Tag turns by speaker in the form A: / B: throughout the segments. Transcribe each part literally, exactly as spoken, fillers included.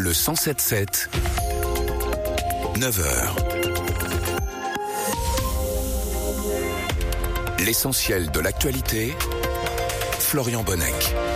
A: Le cent sept sept, neuf heures. L'essentiel de l'actualité, Florian Bonnec.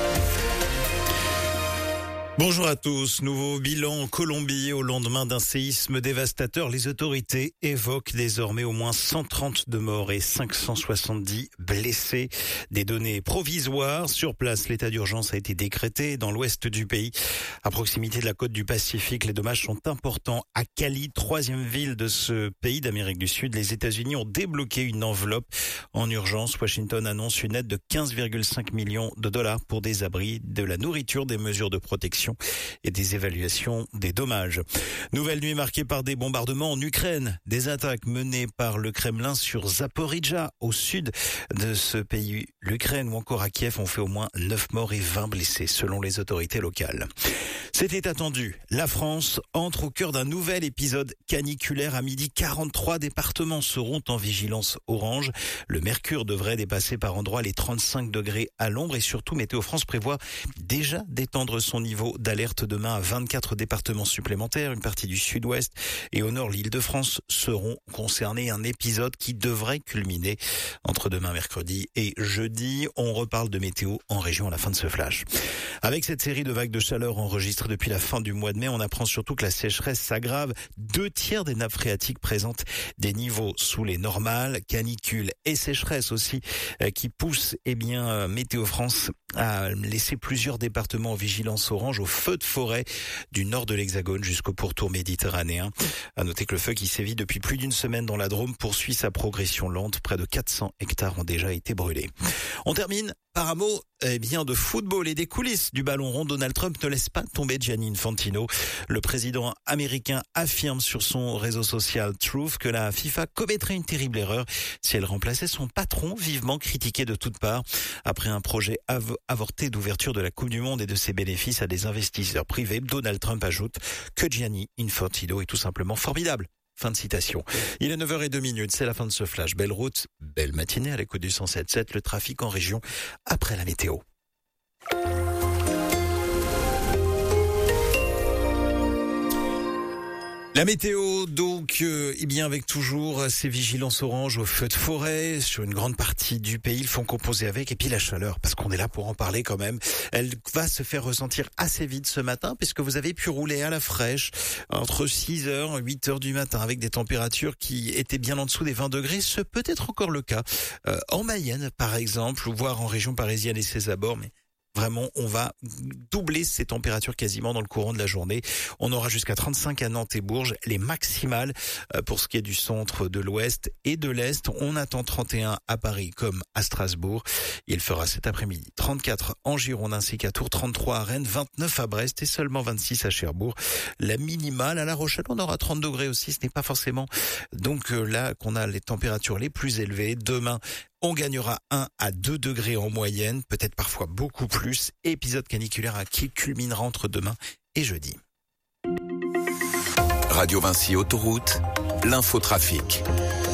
B: Bonjour à tous. Nouveau bilan en Colombie au lendemain d'un séisme dévastateur. Les autorités évoquent désormais au moins cent trente de morts et cinq cent soixante-dix blessés. Des données provisoires. Sur place, l'état d'urgence a été décrété dans l'ouest du pays. À proximité de la côte du Pacifique, les dommages sont importants. À Cali, troisième ville de ce pays d'Amérique du Sud, les États-Unis ont débloqué une enveloppe en urgence. Washington annonce une aide de quinze virgule cinq millions de dollars pour des abris, de la nourriture, des mesures de protection et des évaluations des dommages. Nouvelle nuit marquée par des bombardements en Ukraine. Des attaques menées par le Kremlin sur Zaporijjia, au sud de ce pays. L'Ukraine ou encore à Kiev ont fait au moins neuf morts et vingt blessés, selon les autorités locales. C'était attendu. La France entre au cœur d'un nouvel épisode caniculaire. À midi, quarante-trois départements seront en vigilance orange. Le mercure devrait dépasser par endroits les trente-cinq degrés à l'ombre et surtout Météo France prévoit déjà d'étendre son niveau d'alerte demain à vingt-quatre départements supplémentaires. Une partie du sud-ouest et au nord l'Île-de-France seront concernés. Un épisode qui devrait culminer entre demain mercredi et jeudi. On reparle de météo en région à la fin de ce flash. Avec cette série de vagues de chaleur enregistrées depuis la fin du mois de mai, on apprend surtout que la sécheresse s'aggrave. Deux tiers des nappes phréatiques présentent des niveaux sous les normales. Canicule et sécheresse aussi qui poussent eh bien Météo France à laisser plusieurs départements en vigilance orange au feu de forêt du nord de l'Hexagone jusqu'au pourtour méditerranéen. À noter que le feu qui sévit depuis plus d'une semaine dans la Drôme poursuit sa progression lente. Près de quatre cents hectares ont déjà été brûlés. On termine par un mot eh bien de football et des coulisses du ballon rond. Donald Trump ne laisse pas tomber Gianni Infantino. Le président américain affirme sur son réseau social Truth que la FIFA commettrait une terrible erreur si elle remplaçait son patron, vivement critiqué de toutes parts après un projet av- avorté d'ouverture de la Coupe du Monde et de ses bénéfices à des investisseurs privés. Donald Trump ajoute que Gianni Infantino est tout simplement formidable. Fin de citation. Il est neuf heures zéro deux minutes, c'est la fin de ce flash. Belle route, belle matinée à l'écoute du cent sept sept, le trafic en région après la météo. La météo, donc, euh, eh bien, avec toujours ces vigilances orange au feu de forêt sur une grande partie du pays, ils font composer avec, et puis la chaleur, parce qu'on est là pour en parler quand même. Elle va se faire ressentir assez vite ce matin, puisque vous avez pu rouler à la fraîche entre six heures et huit heures du matin, avec des températures qui étaient bien en dessous des vingt degrés. Ce peut être encore le cas euh, en Mayenne, par exemple, ou voire en région parisienne et ses abords, mais vraiment, on va doubler ces températures quasiment dans le courant de la journée. On aura jusqu'à trente-cinq à Nantes et Bourges, les maximales pour ce qui est du centre, de l'ouest et de l'est. On attend trente et un à Paris comme à Strasbourg. Il fera cet après-midi trente-quatre en Gironde ainsi qu'à Tours, trente-trois à Rennes, vingt-neuf à Brest et seulement vingt-six à Cherbourg. La minimale à La Rochelle, on aura trente degrés aussi. Ce n'est pas forcément donc là qu'on a les températures les plus élevées. Demain, on gagnera un à deux degrés en moyenne, peut-être parfois beaucoup plus. Épisode caniculaire qui culminera entre demain et jeudi.
A: Radio Vinci Autoroute, l'infotrafic.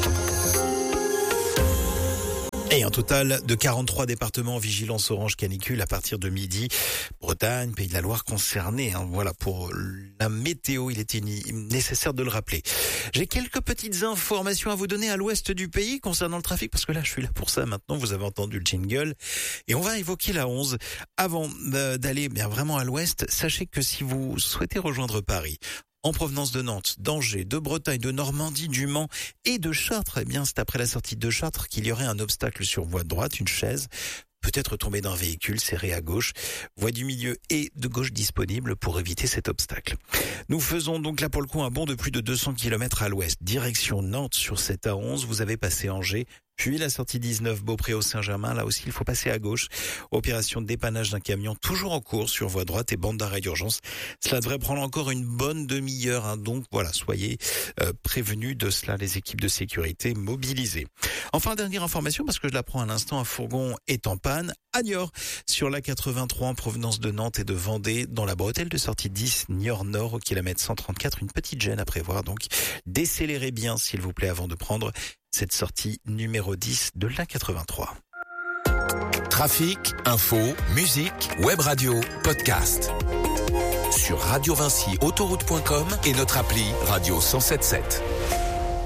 B: Et un total de quarante-trois départements en vigilance orange canicule à partir de midi. Bretagne, Pays de la Loire concernés. Hein. Voilà pour la météo, il était nécessaire de le rappeler. J'ai quelques petites informations à vous donner à l'ouest du pays concernant le trafic, parce que là je suis là pour ça maintenant, vous avez entendu le jingle. Et on va évoquer la onze. Avant euh, d'aller bien vraiment à l'ouest, sachez que si vous souhaitez rejoindre Paris, en provenance de Nantes, d'Angers, de Bretagne, de Normandie, du Mans et de Chartres, eh bien, c'est après la sortie de Chartres qu'il y aurait un obstacle sur voie de droite, une chaise, peut-être tombée d'un véhicule serré à gauche, voie du milieu et de gauche disponible pour éviter cet obstacle. Nous faisons donc là pour le coup un bond de plus de deux cents kilomètres à l'ouest, direction Nantes sur cette A onze, vous avez passé Angers, puis la sortie dix-neuf Beaupré-au-Saint-Germain, là aussi il faut passer à gauche. Opération de dépannage d'un camion toujours en cours sur voie droite et bande d'arrêt d'urgence. Cela devrait prendre encore une bonne demi-heure, hein, donc voilà, soyez euh, prévenus de cela, les équipes de sécurité mobilisées. Enfin, dernière information, parce que je l'apprends à l'instant, un fourgon est en panne à Niort, sur la quatre-vingt-trois en provenance de Nantes et de Vendée, dans la bretelle de sortie dix Niort-Nord au kilomètre cent trente-quatre, une petite gêne à prévoir, donc décélérez bien s'il vous plaît avant de prendre cette sortie numéro dix de l'A quatre-vingt-trois.
A: Trafic, info, musique, web radio, podcast. sur radio vinci autoroute point com et notre appli Radio cent sept sept.